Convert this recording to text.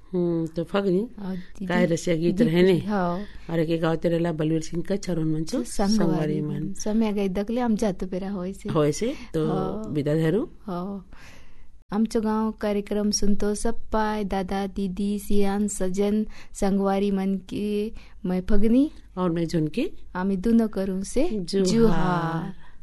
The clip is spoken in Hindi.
तो फगनी काय रसिया गीत रहने और एक गाव तेरेला बलवीर सिंह का चरण मंचो संगवारी मन समय गई दकले आम जातो पेरा होयसे तो विदा धरू आमचो गांव कार्यक्रम सुनतो सप्पाय दादा दीदी सियान सजन संगवारी मन की मैं फगनी और मैं झुनकी आमी दोनों करूं से जुहार।